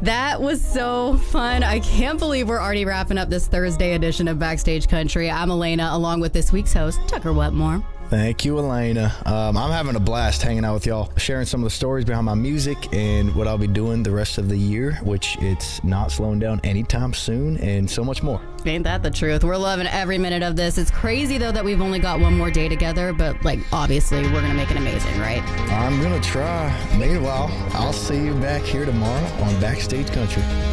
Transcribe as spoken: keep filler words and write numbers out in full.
That was so fun. I can't believe we're already wrapping up this Thursday edition of Backstage Country. I'm Elena, along with this week's host, Tucker Wetmore. Thank you, Elena. Um, I'm having a blast hanging out with y'all, sharing some of the stories behind my music and what I'll be doing the rest of the year, which it's not slowing down anytime soon, and so much more. Ain't that the truth? We're loving every minute of this. It's crazy, though, that we've only got one more day together, but, like, obviously, we're going to make it amazing, right? I'm going to try. Meanwhile, I'll see you back here tomorrow on Backstage Country.